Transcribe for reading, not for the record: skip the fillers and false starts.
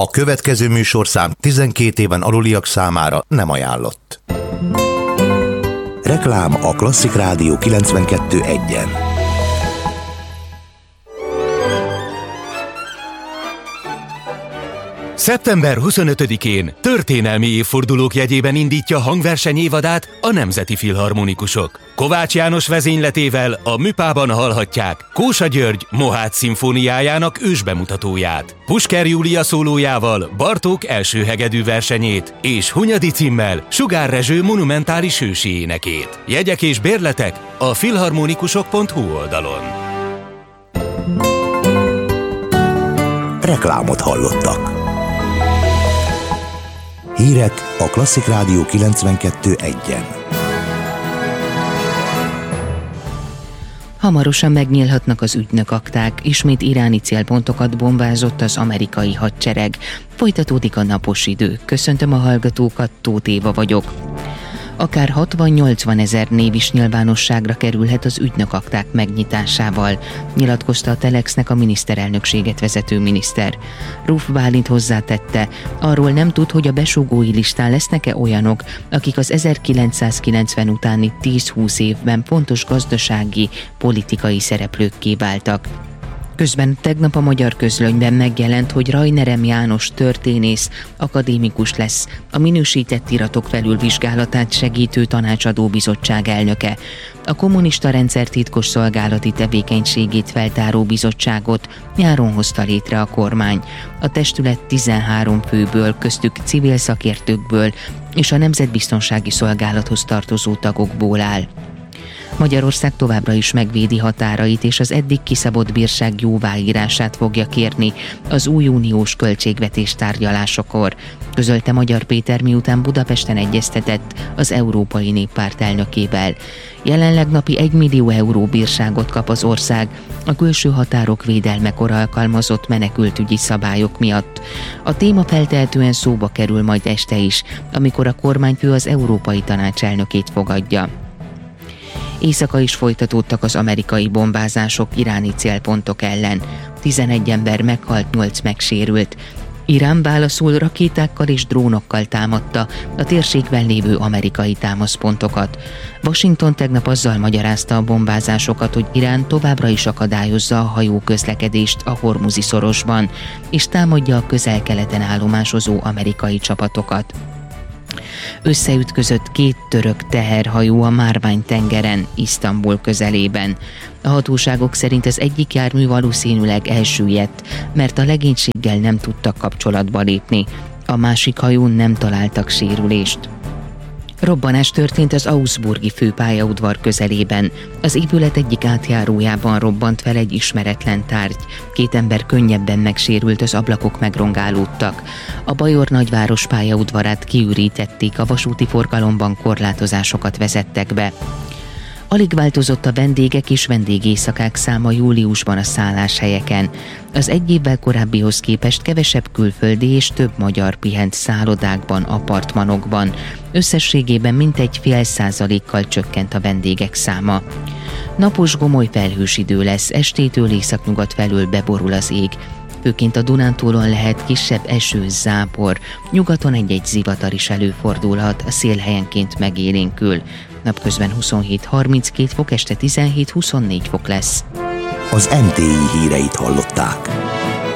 A következő műsorszám 12 éven aluliak számára nem ajánlott. Reklám a Klasszik Rádió 92.1-en. Szeptember 25-én történelmi évfordulók jegyében indítja hangverseny évadát a Nemzeti Filharmonikusok. Kovács János vezényletével a Műpában hallhatják Kósa György Mohács szimfóniájának ősbemutatóját, Pusker Júlia szólójával Bartók első hegedű versenyét és Hunyadi címmel Sugár Rezső monumentális ősi énekét. Jegyek és bérletek a filharmonikusok.hu oldalon. Reklámot hallottak. Hírek a Klasszik Rádió 92.1-en. Hamarosan megnyílhatnak az ügynökakták, ismét iráni célpontokat bombázott az amerikai hadsereg. Folytatódik a napos idő. Köszöntöm a hallgatókat, Tóth Éva vagyok. Akár 60-80 ezer név is nyilvánosságra kerülhet az ügynökakták megnyitásával, nyilatkozta a Telexnek a miniszterelnökséget vezető miniszter. Ruf Bálint hozzátette, arról nem tud, hogy a besúgói listán lesznek-e olyanok, akik az 1990 utáni 10-20 évben fontos gazdasági, politikai szereplőkké váltak. Közben tegnap a Magyar Közlönyben megjelent, hogy Rajnerem János történész, akadémikus lesz, a minősített iratok felülvizsgálatát segítő tanácsadó bizottság elnöke. A kommunista rendszer titkos szolgálati tevékenységét feltáró bizottságot nyáron hozta létre a kormány. A testület 13 főből, köztük civil szakértőkből és a Nemzetbiztonsági Szolgálathoz tartozó tagokból áll. Magyarország továbbra is megvédi határait, és az eddig kiszabott bírság jóváírását fogja kérni az új uniós költségvetés tárgyalásakor, közölte Magyar Péter, miután Budapesten egyeztetett az Európai Néppárt elnökével. Jelenleg napi 1 millió euró bírságot kap az ország a külső határok védelmekor alkalmazott menekültügyi szabályok miatt. A téma feltehetően szóba kerül majd este is, amikor a kormányfő az Európai Tanács elnökét fogadja. Éjszaka is folytatódtak az amerikai bombázások iráni célpontok ellen. 11 ember meghalt, 8 megsérült. Irán válaszul rakétákkal és drónokkal támadta a térségben lévő amerikai támaszpontokat. Washington tegnap azzal magyarázta a bombázásokat, hogy Irán továbbra is akadályozza a hajóközlekedést a Hormuzi szorosban, és támadja a közel-keleten állomásozó amerikai csapatokat. Összeütközött 2 török teherhajó a Márvány-tengeren, Isztambul közelében. A hatóságok szerint az egyik jármű valószínűleg elsüllyedt, mert a legénységgel nem tudtak kapcsolatba lépni. A másik hajón nem találtak sérülést. Robbanás történt az augsburgi főpályaudvar közelében. Az épület egyik átjárójában robbant fel egy ismeretlen tárgy. 2 ember könnyebben megsérült, az ablakok megrongálódtak. A Bajor nagyváros pályaudvarát kiürítették, a vasúti forgalomban korlátozásokat vezettek be. Alig változott a vendégek és vendégészakák száma júliusban a szálláshelyeken. Az egy évvel korábbihoz képest kevesebb külföldi és több magyar pihent szállodákban, apartmanokban. Összességében mintegy 0,5%-kal csökkent a vendégek száma. Napos, gomoly felhős idő lesz, estétől északnyugat felől beborul az ég. Főként a Dunántúlon lehet kisebb eső, zápor, nyugaton egy-egy zivatar is előfordulhat, a szél helyenként megélénkül. Napközben 27-32 fok, este 17-24 fok lesz. Az NTI híreit hallották.